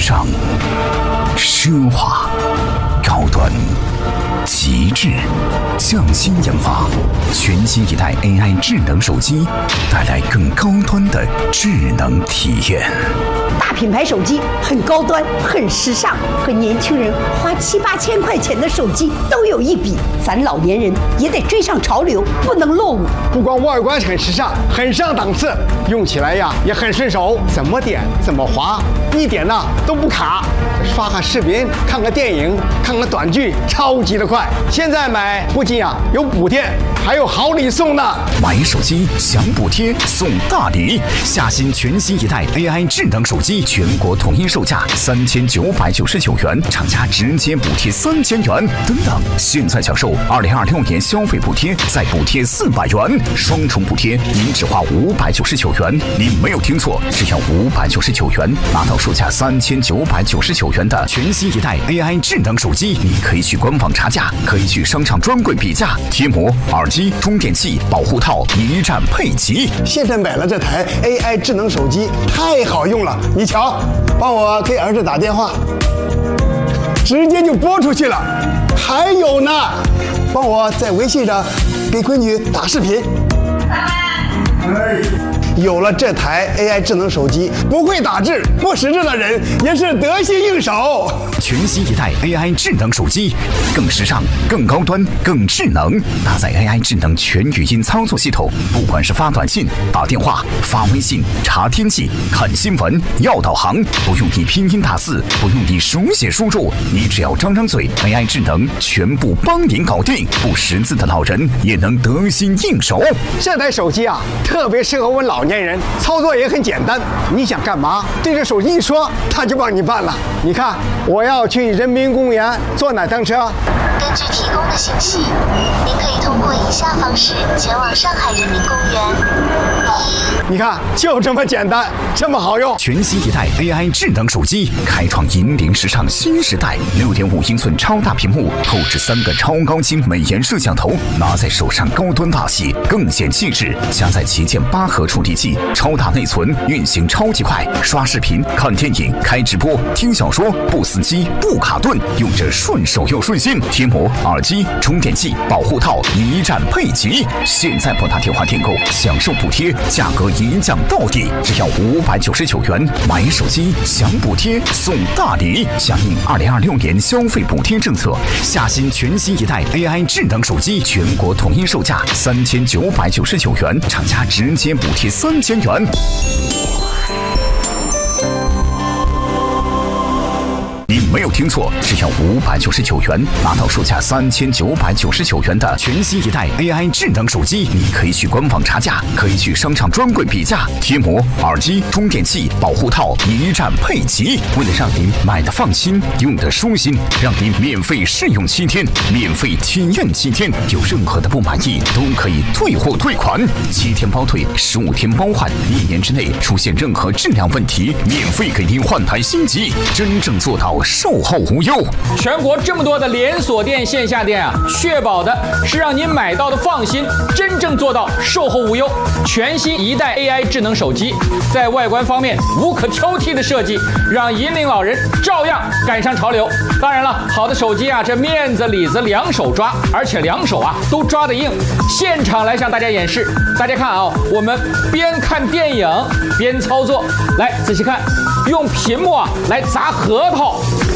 尚、奢华、高端、极致，匠心研发，全新一代 AI 智能手机，带来更高端的智能体验。 大品牌手机很高端，很时尚，和年轻人花7、8千块钱的手机都有一比。咱老年人也得追上潮流，不能落伍。 不光外观很时尚，很上档次，用起来呀也很顺手，怎么点怎么滑，一点呢都不卡。刷个视频，看个电影，看个短剧，超级的快。现在买不仅有补贴，还有好礼送呢。 买手机享补贴送大礼，夏新全新一代 AI 智能手机，全国统一售价3999元，厂家直接补贴3000元。等等，现在享受2026年消费补贴，再补贴400元，双重补贴，您只花599元。您没有听错，只要599元，拿到售价3999元的全新一代 AI 智能手机。你可以去官网查价，可以去商场专柜比价，贴膜、耳机、充电器、保护套一站配齐。 现在买了这台 AI 智能手机，太好用了。你瞧，帮我给儿子打电话，直接就拨出去了。还有呢，帮我在微信上给闺女打视频。有了这台 AI 智能手机，不会打字、不识字的人也是得心应手。 全新一代 AI 智能手机，更时尚、更高端、更智能，搭载 AI 智能全语音操作系统，不管是发短信、打电话、发微信、查天气、看新闻、要导航，不用你拼音打字，不用你手写输入，你只要张张嘴 ，AI 智能全部帮您搞定。不识字的老人也能得心应手。 这台手机特别适合我们老年人，操作也很简单。你想干嘛，对着手机一说，它就帮你办了。你看，我要去人民公园坐哪趟车？ 根据提供的信息，您可以通过以下方式前往上海人民公园。 你看，就这么简单，这么好用。 全新一代 AI 智能手机，开创引领时尚新时代。6.5英寸超大屏幕，后置3个超高清美颜摄像头，拿在手上高端大气，更显气质。加载旗舰8核处理器，超大内存，运行超级快，刷视频、看电影、开直播、听小说，不死机、不卡顿，用着顺手又顺心。贴膜、耳机、充电器、保护套一站配齐。现在拨打电话订购，享受补贴，价格一降到底，只要599元。买手机享补贴送大礼，响应2026年消费补贴政策。夏新全新一代 AI 智能手机，全国统一售价3999元，厂家直接补贴3000元。你没有听错，只要599元，拿到售价3999元的全新一代 AI 智能手机。你可以去官网查价，可以去商场专柜比价，贴膜、耳机、充电器、保护套一站配齐。为了让您买的放心，用的舒心，让您免费试用7天，免费体验7天，有任何的不满意都可以退货退款，7天包退，15天包换，1年之内出现任何质量问题，免费给您换台新机，真正做到售后无忧。 全国这么多的连锁店、线下店确保的是让您买到的放心，真正做到售后无忧。全新一代 AI 智能手机，在外观方面无可挑剔的设计，让引领老人照样赶上潮流。当然了，好的手机这面子里子两手抓，而且两手都抓得硬。现场来向大家演示，大家看我们边看电影边操作，来仔细看，用屏幕来砸核桃。